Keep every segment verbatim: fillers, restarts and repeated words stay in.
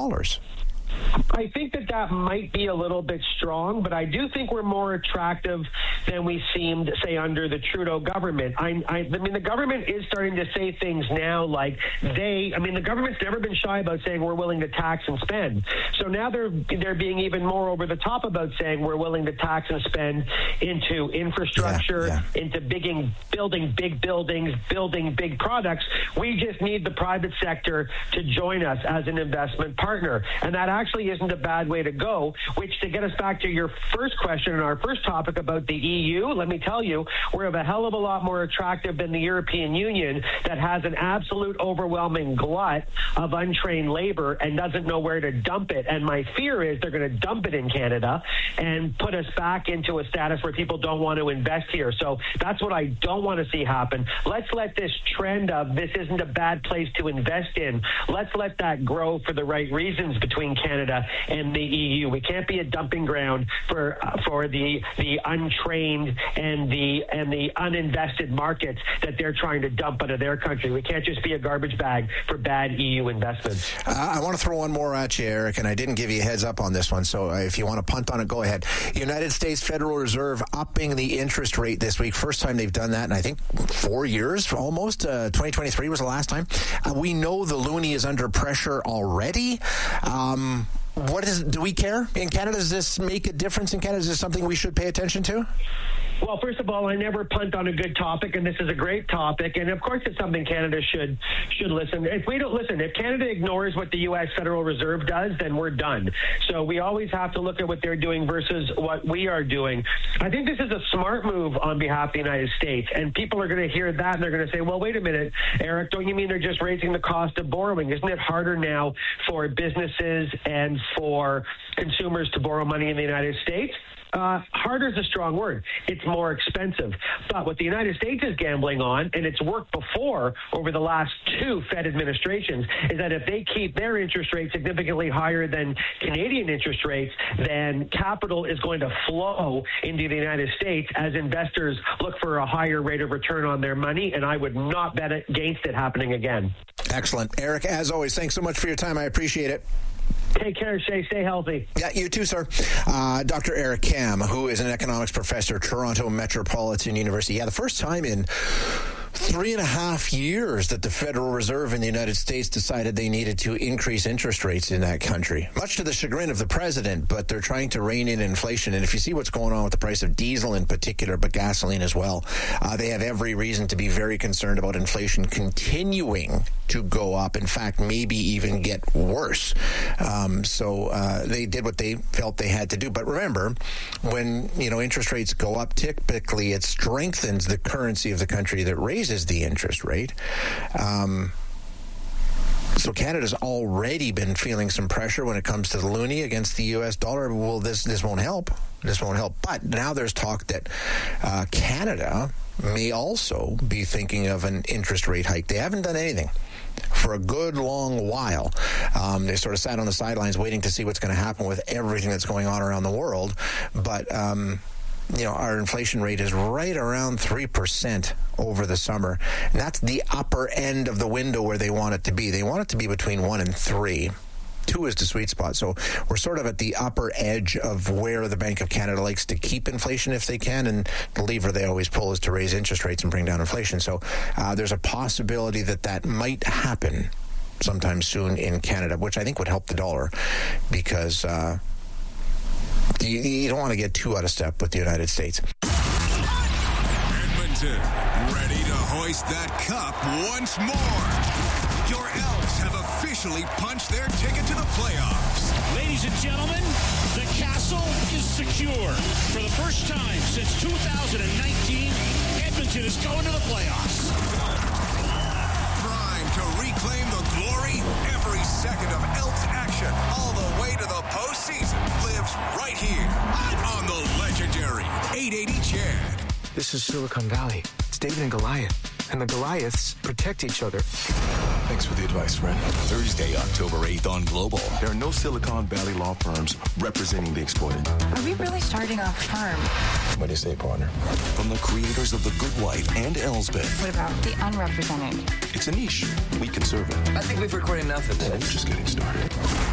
dollars. I think that that might be a little bit strong, but I do think we're more attractive than we seemed, say, under the Trudeau government. I, I, I mean, the government is starting to say things now like they, I mean, the government's never been shy about saying we're willing to tax and spend. So now they're, they're being even more over the top about saying we're willing to tax and spend into infrastructure, yeah, yeah. into bigging, building big buildings, building big products. We just need the private sector to join us as an investment partner. And that actually isn't a bad way to go, which, to get us back to your first question and our first topic about the E U, let me tell you, we're of a hell of a lot more attractive than the European Union that has an absolute overwhelming glut of untrained labor and doesn't know where to dump it. And my fear is they're going to dump it in Canada and put us back into a status where people don't want to invest here. So that's what I don't want to see happen. Let's let this trend of this isn't a bad place to invest in, let's let that grow for the right reasons between Canada and the E U. We can't be a dumping ground for uh, for the the untrained and the and the uninvested markets that they're trying to dump out of their country. We can't just be a garbage bag for bad E U investments. Uh, I want to throw one more at you, Eric, and I didn't give you a heads up on this one, so if you want to punt on it, go ahead. United States Federal Reserve upping the interest rate this week. First time they've done that in, I think, four years almost. Uh, twenty twenty-three was the last time. Uh, we know the loonie is under pressure already. Um, what is? Do we care in Canada? Does this make a difference in Canada? Is this something we should pay attention to? Well, first of all, I never punt on a good topic, and this is a great topic, and of course it's something Canada should should listen. If we don't listen, if Canada ignores what the U S Federal Reserve does, then we're done. So we always have to look at what they're doing versus what we are doing. I think this is a smart move on behalf of the United States, and people are going to hear that, and they're going to say, well, wait a minute, Eric, don't you mean they're just raising the cost of borrowing? Isn't it harder now for businesses and for consumers to borrow money in the United States? Uh, harder is a strong word. It's more expensive. But what the United States is gambling on, and it's worked before over the last two Fed administrations, is that if they keep their interest rate significantly higher than Canadian interest rates, then capital is going to flow into the United States as investors look for a higher rate of return on their money, and I would not bet against it happening again. Excellent. Eric, as always, thanks so much for your time. I appreciate it. Take care, Shay. Stay healthy. Yeah, you too, sir. Uh, Doctor Eric Kam, who is an economics professor at Toronto Metropolitan University. Yeah, the first time in three and a half years that the Federal Reserve in the United States decided they needed to increase interest rates in that country, much to the chagrin of the president, but they're trying to rein in inflation. And if you see what's going on with the price of diesel in particular, but gasoline as well, uh, they have every reason to be very concerned about inflation continuing to go up. In fact, maybe even get worse. Um, so uh, they did what they felt they had to do. But remember, when you know interest rates go up, typically it strengthens the currency of the country that raises the interest rate. Um, so Canada's already been feeling some pressure when it comes to the loonie against the U S dollar. Well, this this won't help. This won't help. But now there's talk that uh, Canada may also be thinking of an interest rate hike. They haven't done anything for a good long while. Um, they sort of sat on the sidelines waiting to see what's going to happen with everything that's going on around the world. But um, you know, our inflation rate is right around three percent over the summer. And that's the upper end of the window where they want it to be. They want it to be between one and three. Two is the sweet spot. So we're sort of at the upper edge of where the Bank of Canada likes to keep inflation if they can. And the lever they always pull is to raise interest rates and bring down inflation. So uh, there's a possibility that that might happen sometime soon in Canada, which I think would help the dollar because uh, you, you don't want to get too out of step with the United States. Edmonton, ready to hoist that cup once more. Your Elks have officially punched their ticket to the playoffs. Ladies and gentlemen, the castle is secure. For the first time since two thousand nineteen, Edmonton is going to the playoffs. Prime to reclaim the glory. Every second of Elks action, all the way to the postseason, lives right here on the legendary eight eighty Chad. This is Silicon Valley. It's David and Goliath. And the Goliaths protect each other. Thanks for the advice, friend. Thursday, October eighth on Global. There are no Silicon Valley law firms representing the exploited. Are we really starting a firm? What do you say, partner? From the creators of The Good Wife and Elsbeth. What about the unrepresented? It's a niche. We can serve it. I think we've recorded enough of We're this. just getting started.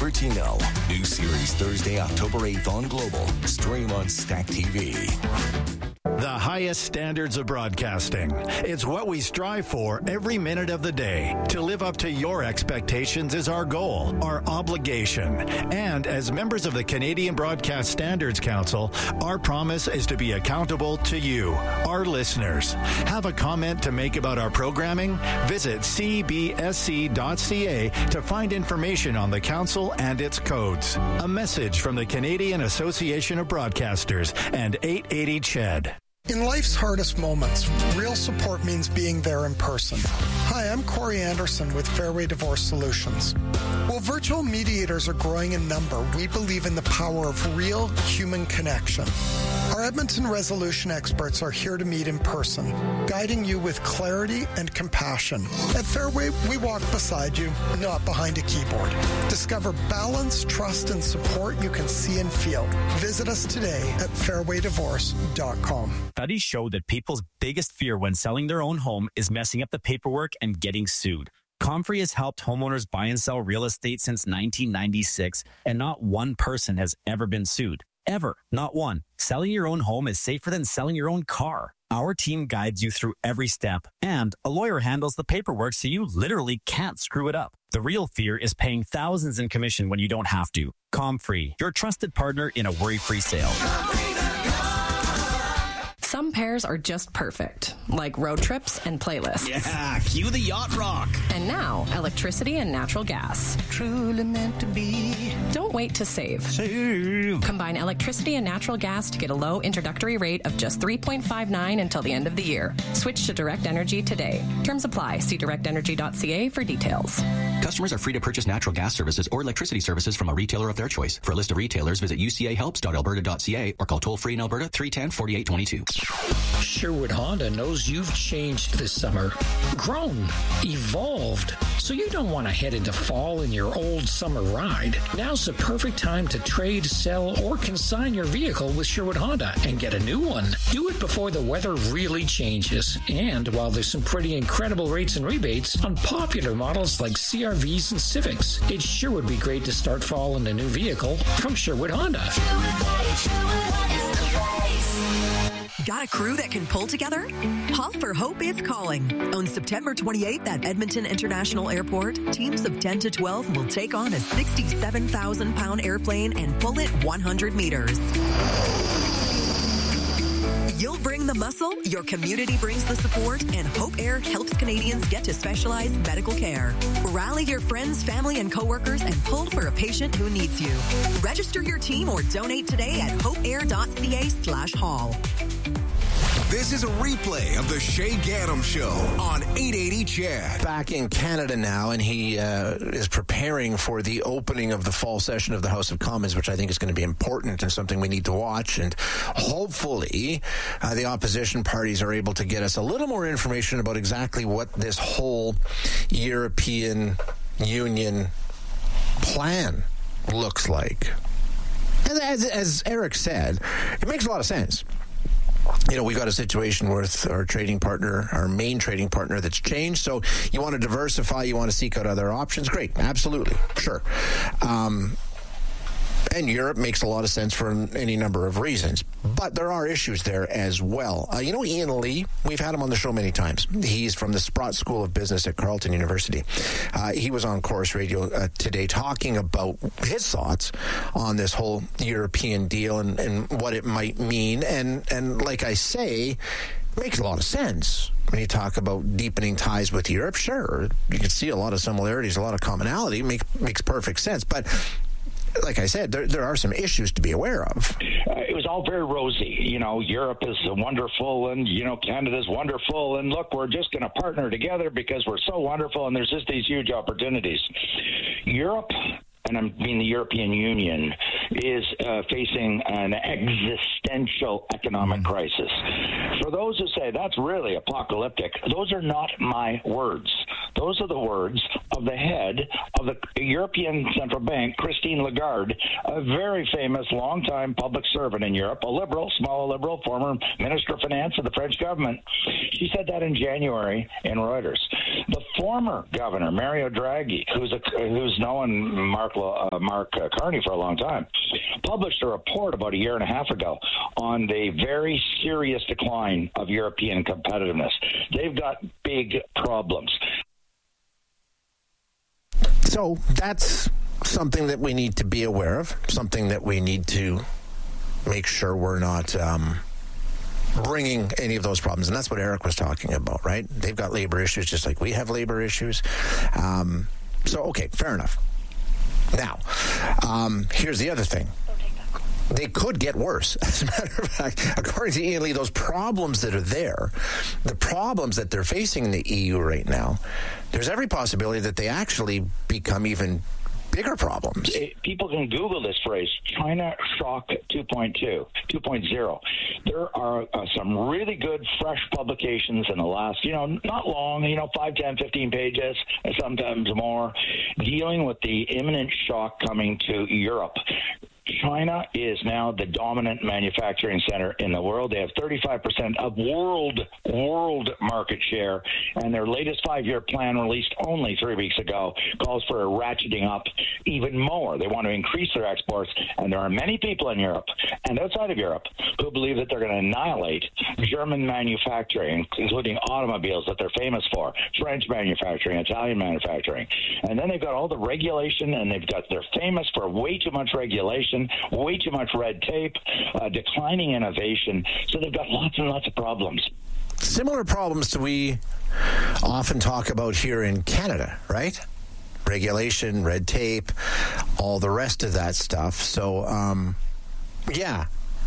Cupertino. New series Thursday, October eighth on Global. Stream on Stack T V. The highest standards of broadcasting. It's what we strive for every minute of the day. To live up to your expectations is our goal, our obligation. And as members of the Canadian Broadcast Standards Council, our promise is to be accountable to you, our listeners. Have a comment to make about our programming? Visit c b s c dot c a to find information on the council and its codes. A message from the Canadian Association of Broadcasters and eight eighty C H E D. In life's hardest moments, real support means being there in person. Hi, I'm Corey Anderson with Fairway Divorce Solutions. While virtual mediators are growing in number, we believe in the power of real human connection. Our Edmonton resolution experts are here to meet in person, guiding you with clarity and compassion. At Fairway, we walk beside you, not behind a keyboard. Discover balance, trust, and support you can see and feel. Visit us today at fairway divorce dot com. Studies show that people's biggest fear when selling their own home is messing up the paperwork and getting sued. Comfrey has helped homeowners buy and sell real estate since nineteen ninety-six, and not one person has ever been sued. Ever. Not one. Selling your own home is safer than selling your own car. Our team guides you through every step, and a lawyer handles the paperwork so you literally can't screw it up. The real fear is paying thousands in commission when you don't have to. Comfrey, your trusted partner in a worry-free sale. Some pairs are just perfect, like road trips and playlists. Yeah, cue the yacht rock. And now, electricity and natural gas. Truly meant to be. Don't wait to save. Save. Combine electricity and natural gas to get a low introductory rate of just three point five nine until the end of the year. Switch to Direct Energy today. Terms apply. See direct energy dot c a for details. Customers are free to purchase natural gas services or electricity services from a retailer of their choice. For a list of retailers, visit u c a helps dot alberta dot c a or call toll-free in Alberta three one zero, four eight two two. Sherwood Honda knows you've changed this summer, grown, evolved, so you don't want to head into fall in your old summer ride. Now's the perfect time to trade, sell, or consign your vehicle with Sherwood Honda and get a new one. Do it before the weather really changes. And while there's some pretty incredible rates and rebates on popular models like C R Vs and Civics, it sure would be great to start fall in a new vehicle from Sherwood Honda. Sherwood, Sherwood is the place. Got a crew that can pull together? Haul for Hope is calling. On September twenty-eighth at Edmonton International Airport, teams of ten to twelve will take on a sixty-seven thousand pound airplane and pull it one hundred meters. You'll bring the muscle, your community brings the support, and Hope Air helps Canadians get to specialized medical care. Rally your friends, family, and coworkers and pull for a patient who needs you. Register your team or donate today at hope air dot c a slash haul. This is a replay of the Shay Gaddam Show on eight eighty C H E D. Back in Canada now, and he uh, is preparing for the opening of the fall session of the House of Commons, which I think is going to be important and something we need to watch. And hopefully uh, the opposition parties are able to get us a little more information about exactly what this whole European Union plan looks like. As, as, as Eric said, it makes a lot of sense. You know, we've got a situation with our trading partner, our main trading partner, that's changed. So you want to diversify, you want to seek out other options. Great. Absolutely. Sure. Um, and Europe makes a lot of sense for any number of reasons. But there are issues there as well. Uh, you know, Ian Lee, we've had him on the show many times. He's from the Sprott School of Business at Carleton University. Uh, he was on Chorus Radio uh, today talking about his thoughts on this whole European deal and, and what it might mean. And, and like I say, it makes a lot of sense. When you talk about deepening ties with Europe, sure, you can see a lot of similarities, a lot of commonality. Make, makes perfect sense. But like I said, there there are some issues to be aware of. Uh, it was all very rosy. You know, Europe is wonderful, and, you know, Canada's wonderful, and look, we're just going to partner together because we're so wonderful, and there's just these huge opportunities. Europe, and I mean the European Union, is uh, facing an existential existential economic crisis. For those who say that's really apocalyptic, those are not my words. Those are the words of the head of the European Central Bank, Christine Lagarde, a very famous, long-time public servant in Europe, a liberal, small liberal, former Minister of Finance of the French government. She said that in January in Reuters. The former governor, Mario Draghi, who's a, who's known Mark, uh, Mark uh, Carney for a long time, published a report about a year and a half ago on the very serious decline of European competitiveness. They've got big problems. So that's something that we need to be aware of, something that we need to make sure we're not um, bringing any of those problems. And that's what Eric was talking about, right? They've got labor issues just like we have labor issues. Um, so, okay, fair enough. Now, um, here's the other thing. They could get worse. As a matter of fact, according to Ian Lee, those problems that are there, the problems that they're facing in the E U right now, there's every possibility that they actually become even bigger problems. People can Google this phrase, China Shock two point two, two point oh. There are uh, some really good, fresh publications in the last, you know, not long, you know, five, ten, fifteen pages, sometimes more, dealing with the imminent shock coming to Europe. China is now the dominant manufacturing center in the world. They have thirty-five percent of world world market share, and their latest five-year plan, released only three weeks ago, calls for a ratcheting up even more. They want to increase their exports, and there are many people in Europe and outside of Europe who believe that they're going to annihilate German manufacturing, including automobiles that they're famous for, French manufacturing, Italian manufacturing. And then they've got all the regulation, and they've got they're famous for way too much regulation, way too much red tape, uh, declining innovation. So they've got lots and lots of problems. Similar problems that we often talk about here in Canada, right? Regulation, red tape, all the rest of that stuff. So, um, yeah.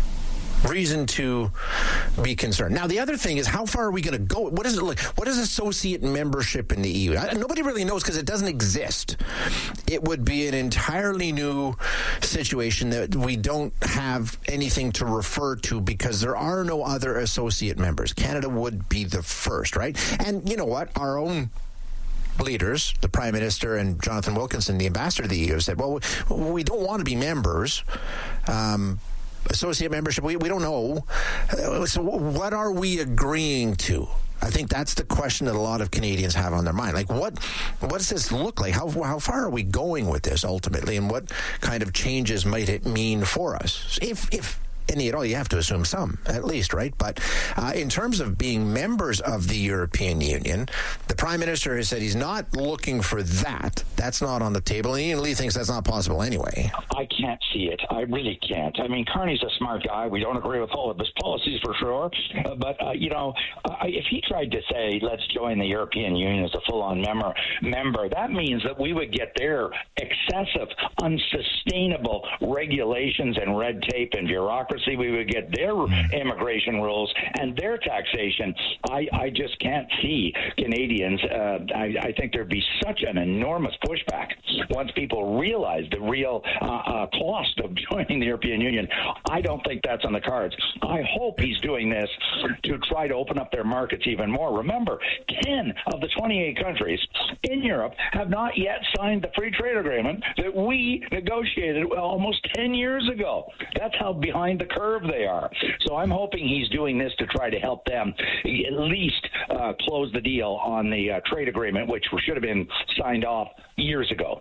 Reason to be concerned. Now, the other thing is, how far are we going to go? What is it like? What is associate membership in the E U? I, nobody really knows because it doesn't exist. It would be an entirely new situation that we don't have anything to refer to because there are no other associate members. Canada would be the first, right? And you know what? Our own leaders, the Prime Minister and Jonathan Wilkinson, the ambassador to the E U, said, well, we don't want to be members. Um, Associate membership, we, we don't know. So what are we agreeing to? I think that's the question that a lot of Canadians have on their mind. Like, what what does this look like? How how far are we going with this ultimately, and what kind of changes might it mean for us? If if any at all, you have to assume some, at least, right? But uh, in terms of being members of the European Union, the Prime Minister has said he's not looking for that. That's not on the table. And Ian Lee thinks that's not possible anyway. I can't see it. I really can't. I mean, Carney's a smart guy. We don't agree with all of his policies for sure. Uh, but, uh, you know, uh, if he tried to say, let's join the European Union as a full-on member, member, that means that we would get their excessive, unsustainable regulations and red tape and bureaucracy. We would get their immigration rules and their taxation. I, I just can't see Canadians. Uh, I, I think there'd be such an enormous pushback once people realize the real uh, uh, cost of joining the European Union. I don't think that's on the cards. I hope he's doing this to try to open up their markets even more. Remember, ten of the twenty-eight countries in Europe have not yet signed the free trade agreement that we negotiated almost ten years ago. That's how behind the curve they are. So I'm hoping he's doing this to try to help them at least uh, close the deal on the uh, trade agreement, which should have been signed off years ago.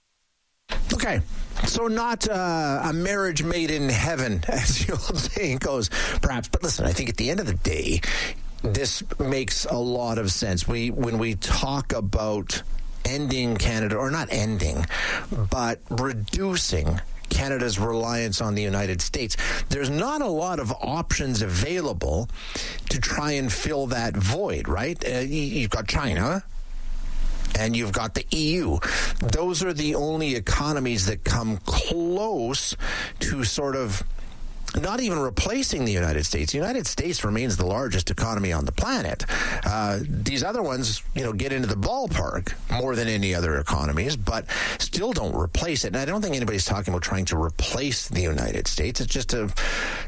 Okay, so not uh, a marriage made in heaven, as the old saying goes, perhaps. But listen, I think at the end of the day, this makes a lot of sense. We when we talk about ending Canada, or not ending, but reducing Canada's reliance on the United States, there's not a lot of options available to try and fill that void, right? Uh, you've got China, and you've got the E U. Those are the only economies that come close to sort of not even replacing the United States. The United States remains the largest economy on the planet. Uh, these other ones, you know, get into the ballpark more than any other economies, but still don't replace it. And I don't think anybody's talking about trying to replace the United States. It's just a,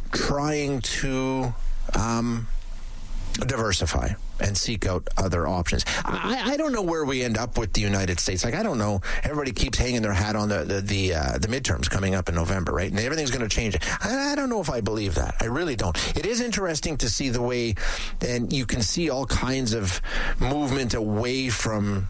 trying to um, diversify and seek out other options. I, I don't know where we end up with the United States. Like, I don't know. Everybody keeps hanging their hat on the the the, uh, the midterms coming up in November, right? And everything's going to change. I, I don't know if I believe that. I really don't. It is interesting to see the way, and you can see all kinds of movement away from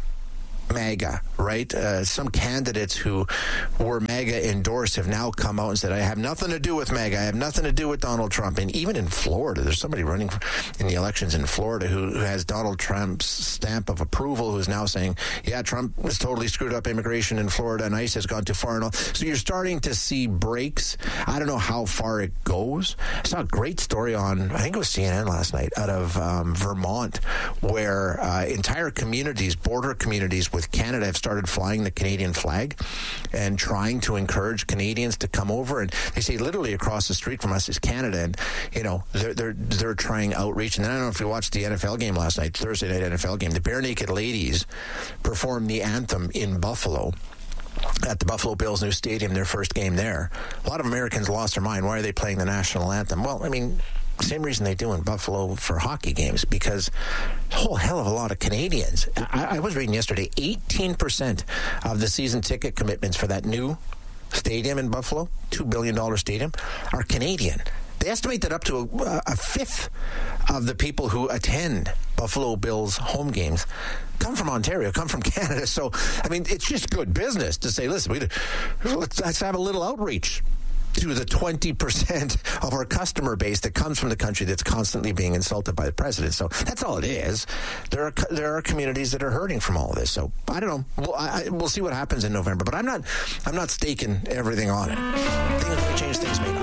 MAGA, right? Uh, some candidates who were MAGA endorsed have now come out and said, I have nothing to do with MAGA. I have nothing to do with Donald Trump. And even in Florida, there's somebody running in the elections in Florida who, who has Donald Trump's stamp of approval, who's now saying, yeah, Trump has totally screwed up immigration in Florida and ICE has gone too far and all. So you're starting to see breaks. I don't know how far it goes. I saw a great story on, I think it was C N N last night, out of um, Vermont, where uh, entire communities, border communities with Canada have started flying the Canadian flag and trying to encourage Canadians to come over. And they say literally across the street from us is Canada, and you know they're they're they're trying outreach. And then I don't know if you watched the N F L game last night, Thursday night N F L game. The Bare Naked Ladies performed the anthem in Buffalo at the Buffalo Bills' new stadium, their first game there. A lot of Americans lost their mind. Why are they playing the national anthem? Well, I mean, same reason they do in Buffalo for hockey games, because a whole hell of a lot of Canadians. I, I was reading yesterday, eighteen percent of the season ticket commitments for that new stadium in Buffalo, two billion dollars stadium, are Canadian. They estimate that up to a, a fifth of the people who attend Buffalo Bills home games come from Ontario, come from Canada. So, I mean, it's just good business to say, listen, we, let's, let's have a little outreach to the twenty percent of our customer base that comes from the country that's constantly being insulted by the president. So that's all it is. There are there are communities that are hurting from all of this. So I don't know. We'll, I, we'll see what happens in November. But I'm not I'm not staking everything on it. Things may change, things may not.